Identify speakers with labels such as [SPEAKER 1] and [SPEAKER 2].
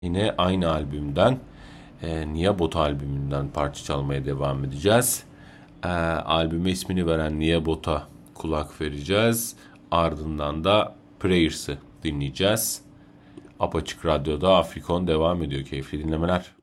[SPEAKER 1] Yine aynı albümden, Niye albümünden parça çalmaya devam edeceğiz. Albüme ismini veren Niye kulak vereceğiz. Ardından da Prayers'ı dinleyeceğiz. Apaçık Radyo'da Afrikon devam ediyor. Keyifli dinlemeler.